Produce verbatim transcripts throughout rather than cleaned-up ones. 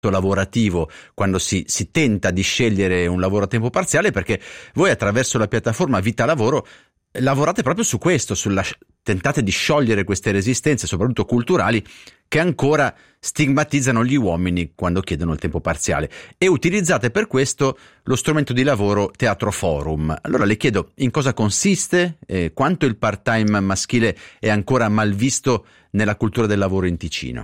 lavorativo quando si, si tenta di scegliere un lavoro a tempo parziale, perché voi attraverso la piattaforma Vita Lavoro lavorate proprio su questo, sulla tentate di sciogliere queste resistenze, soprattutto culturali, che ancora stigmatizzano gli uomini quando chiedono il tempo parziale, e utilizzate per questo lo strumento di lavoro Teatro Forum. Allora le chiedo in cosa consiste, eh, quanto il part-time maschile è ancora mal visto nella cultura del lavoro in Ticino.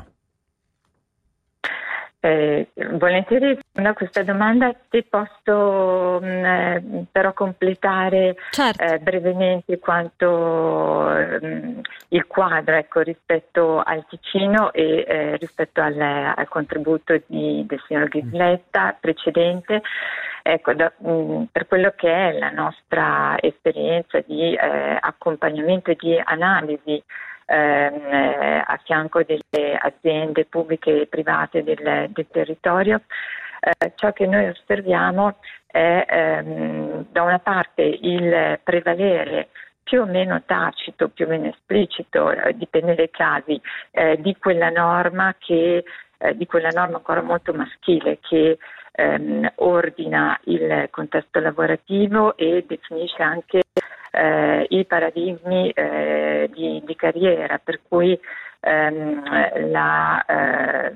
Eh, volentieri rispondo a questa domanda. Ti posso mh, eh, però completare certo. eh, brevemente quanto mh, il quadro, ecco, rispetto al Ticino e eh, rispetto al, al contributo di, del signor Ghisletta precedente. Ecco, da, mh, per quello che è la nostra esperienza di eh, accompagnamento e di analisi Ehm, a fianco delle aziende pubbliche e private del, del territorio, eh, ciò che noi osserviamo è ehm, da una parte il prevalere più o meno tacito, più o meno esplicito, eh, dipende dai casi, eh, di quella norma che eh, di quella norma ancora molto maschile che ehm, ordina il contesto lavorativo e definisce anche Eh, i paradigmi eh, di, di carriera, per cui ehm, la, eh,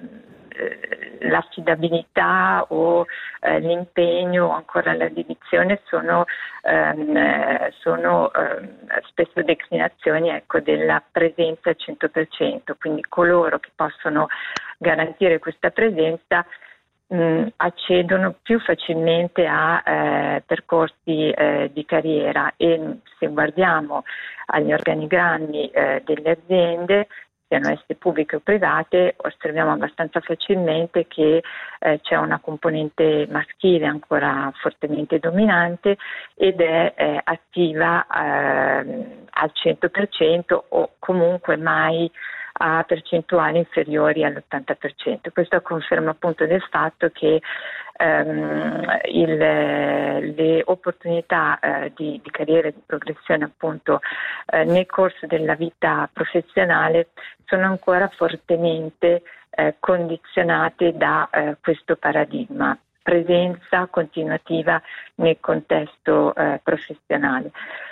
l'affidabilità o eh, l'impegno o ancora la dedizione sono, ehm, sono ehm, spesso declinazioni, ecco, della presenza al cento per cento, quindi coloro che possono garantire questa presenza mh, accedono più facilmente a eh, percorsi eh, di carriera, e se guardiamo agli organigrammi eh, delle aziende, siano esse pubbliche o private, osserviamo abbastanza facilmente che eh, c'è una componente maschile ancora fortemente dominante ed è eh, attiva eh, al cento per cento o comunque mai a percentuali inferiori all'ottanta per cento. Questo conferma appunto del fatto che ehm, il, le opportunità eh, di, di carriera e di progressione appunto eh, nel corso della vita professionale sono ancora fortemente eh, condizionate da eh, questo paradigma, presenza continuativa nel contesto eh, professionale.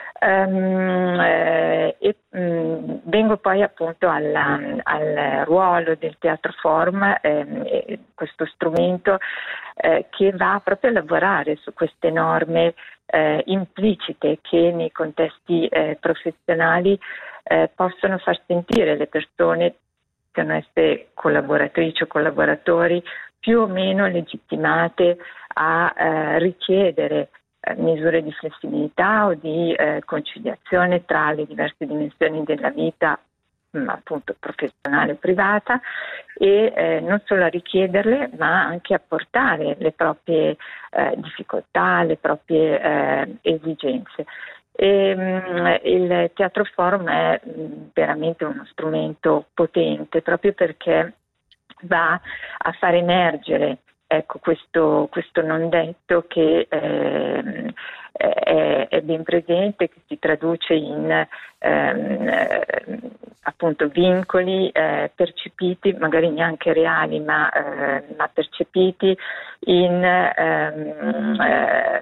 Um, eh, e um, vengo poi appunto alla, al ruolo del Teatro Forum, eh, questo strumento eh, che va proprio a lavorare su queste norme eh, implicite che nei contesti eh, professionali eh, possono far sentire le persone, siano esse collaboratrici o collaboratori, più o meno legittimate a eh, richiedere misure di flessibilità o di eh, conciliazione tra le diverse dimensioni della vita, mh, appunto professionale e privata, e eh, non solo a richiederle ma anche a portare le proprie eh, difficoltà, le proprie eh, esigenze. E, mh, il Teatro Forum è mh, veramente uno strumento potente proprio perché va a far emergere, ecco, questo, questo non detto che eh, è, è ben presente, che si traduce in ehm, appunto vincoli eh, percepiti, magari neanche reali, ma, eh, ma percepiti in ehm, eh,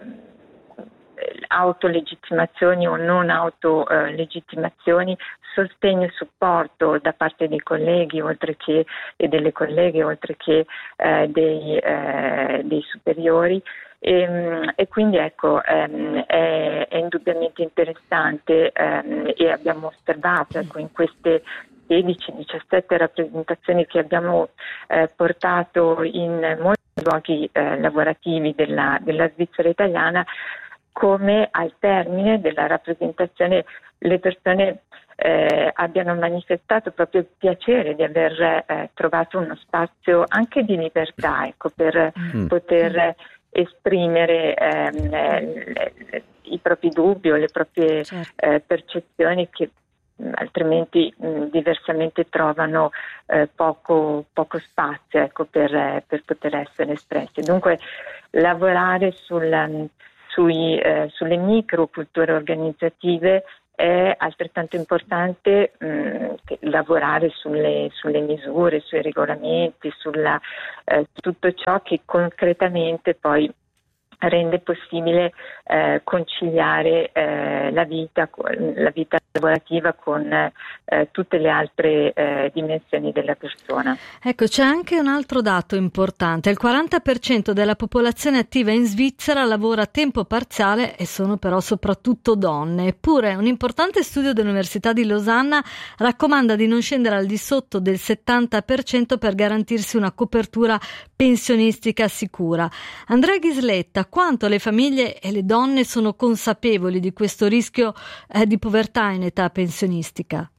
autolegittimazioni o non autolegittimazioni, sostegno e supporto da parte dei colleghi oltre che e delle colleghe oltre che eh, dei, eh, dei superiori, e, e quindi ecco ehm, è, è indubbiamente interessante ehm, e abbiamo osservato, ecco, in queste sedici diciassette rappresentazioni che abbiamo eh, portato in molti luoghi eh, lavorativi della, della Svizzera italiana, come al termine della rappresentazione le persone eh, abbiano manifestato proprio il piacere di aver eh, trovato uno spazio anche di libertà, ecco, per mm. poter esprimere ehm, le, le, i propri dubbi o le proprie certo. eh, percezioni che mh, altrimenti mh, diversamente trovano eh, poco, poco spazio, ecco, per, eh, per poter essere espressi. Dunque lavorare sul Sui, eh, sulle microculture organizzative è altrettanto importante mh, lavorare sulle, sulle misure, sui regolamenti, sulla, eh, tutto ciò che concretamente poi rende possibile eh, conciliare eh, la vita, la vita lavorativa con eh, tutte le altre eh, dimensioni della persona. Ecco, c'è anche un altro dato importante: il quaranta per cento della popolazione attiva in Svizzera lavora a tempo parziale e sono però soprattutto donne. Eppure un importante studio dell'Università di Losanna raccomanda di non scendere al di sotto del settanta per cento per garantirsi una copertura pensionistica sicura. Andrea Ghisletta, quanto le famiglie e le donne sono consapevoli di questo rischio eh, di povertà in età pensionistica?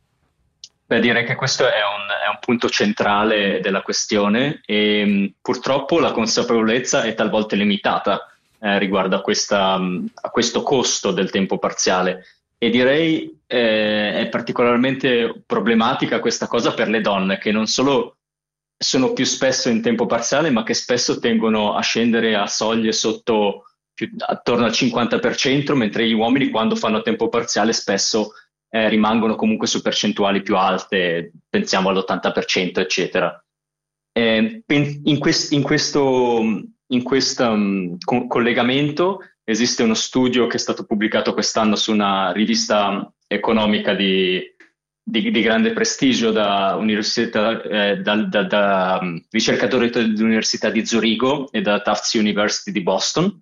Beh, direi che questo è un, è un punto centrale della questione e mh, purtroppo la consapevolezza è talvolta limitata eh, riguardo a, questa, mh, a questo costo del tempo parziale, e direi eh, è particolarmente problematica questa cosa per le donne, che non solo sono più spesso in tempo parziale, ma che spesso tendono a scendere a soglie sotto più, attorno al cinquanta per cento, mentre gli uomini, quando fanno tempo parziale, spesso eh, rimangono comunque su percentuali più alte, pensiamo all'ottanta per cento, eccetera. Eh, in, quest, in questo in questo um, co- collegamento esiste uno studio che è stato pubblicato quest'anno su una rivista economica di Di, di grande prestigio da, università, eh, da, da, da um, ricercatori dell'Università di Zurigo e da Tufts University di Boston,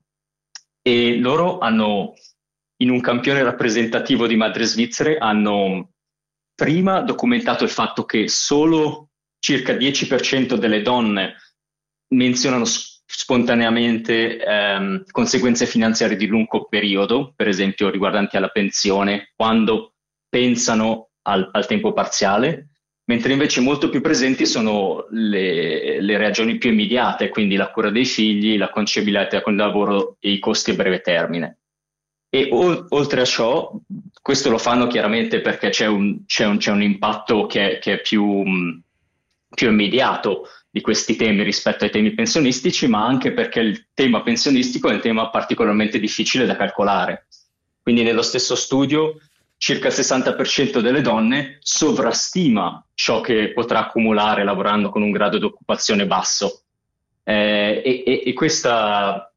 e loro hanno, in un campione rappresentativo di madri svizzere, hanno prima documentato il fatto che solo circa dieci per cento delle donne menzionano spontaneamente ehm, conseguenze finanziarie di lungo periodo, per esempio riguardanti alla pensione, quando pensano Al, al tempo parziale, mentre invece molto più presenti sono le, le ragioni più immediate, quindi la cura dei figli, la conciliabilità con il lavoro e i costi a breve termine. E o, oltre a ciò, questo lo fanno chiaramente perché c'è un, c'è un, c'è un impatto che, che è più, mh, più immediato di questi temi rispetto ai temi pensionistici, ma anche perché il tema pensionistico è un tema particolarmente difficile da calcolare. Quindi nello stesso studio circa il sessanta per cento delle donne sovrastima ciò che potrà accumulare lavorando con un grado di occupazione basso. Eh, e, e, e questa,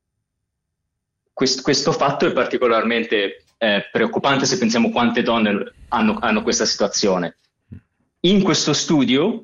quest, questo fatto è particolarmente eh, preoccupante se pensiamo quante donne hanno, hanno questa situazione. In questo studio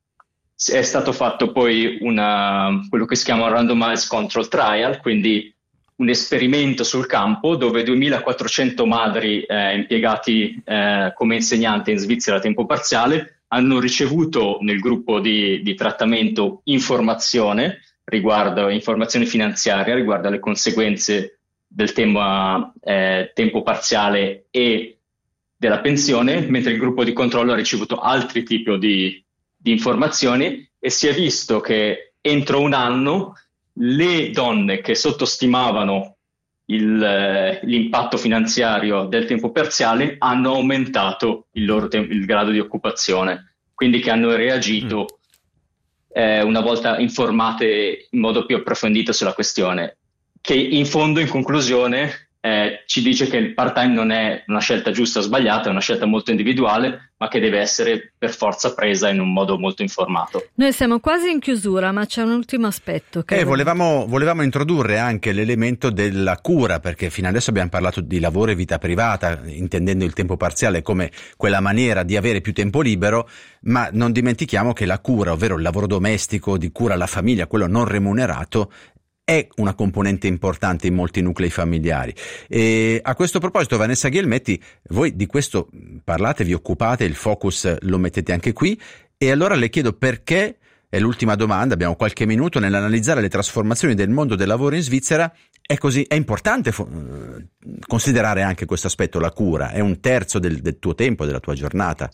è stato fatto poi una, quello che si chiama un randomized control trial, quindi un esperimento sul campo dove duemilaquattrocento madri eh, impiegati eh, come insegnanti in Svizzera a tempo parziale hanno ricevuto nel gruppo di, di trattamento informazione riguardo informazione finanziaria, riguardo alle conseguenze del tema eh, tempo parziale e della pensione, mentre il gruppo di controllo ha ricevuto altri tipi di, di informazioni, e si è visto che entro un anno le donne che sottostimavano il, eh, l'impatto finanziario del tempo parziale hanno aumentato il loro te- il grado di occupazione, quindi che hanno reagito eh, una volta informate in modo più approfondito sulla questione, che in fondo, in conclusione, eh, ci dice che il part-time non è una scelta giusta o sbagliata, è una scelta molto individuale, ma che deve essere per forza presa in un modo molto informato. Noi siamo quasi in chiusura, ma c'è un ultimo aspetto. Che eh, volevamo, volevamo introdurre anche l'elemento della cura, perché fino adesso abbiamo parlato di lavoro e vita privata, intendendo il tempo parziale come quella maniera di avere più tempo libero, ma non dimentichiamo che la cura, ovvero il lavoro domestico, di cura alla famiglia, quello non remunerato, è una componente importante in molti nuclei familiari. E a questo proposito, Vanessa Ghielmetti, voi di questo parlate, vi occupate, il focus lo mettete anche qui, e allora le chiedo perché, è l'ultima domanda, abbiamo qualche minuto, nell'analizzare le trasformazioni del mondo del lavoro in Svizzera è così, è importante fo- considerare anche questo aspetto, la cura, è un terzo del, del tuo tempo, della tua giornata.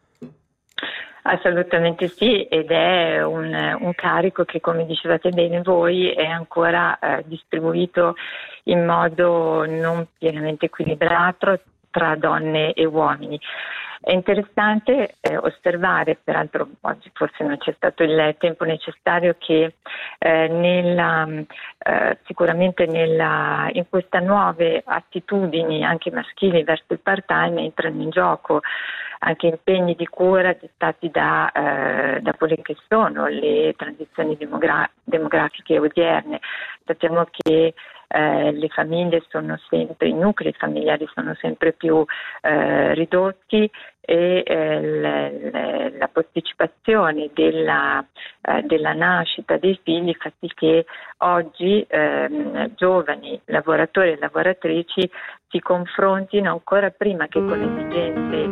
Assolutamente sì, ed è un, un carico che, come dicevate bene voi, è ancora eh, distribuito in modo non pienamente equilibrato tra donne e uomini. È interessante eh, osservare, peraltro oggi forse non c'è stato il tempo necessario, che eh, nella, eh, sicuramente nella, in queste nuove attitudini anche maschili verso il part-time entrano in gioco anche impegni di cura dettati da, eh, da quelle che sono le transizioni demogra- demografiche odierne. Sappiamo che Eh, le famiglie sono sempre, i nuclei familiari sono sempre più eh, ridotti e eh, le, le, la posticipazione della, eh, della nascita dei figli fa sì che oggi ehm, giovani lavoratori e lavoratrici si confrontino ancora prima che con esigenze